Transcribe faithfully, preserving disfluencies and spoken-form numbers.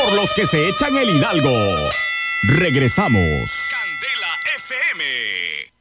por los que se echan el hidalgo. Regresamos. Candela F M.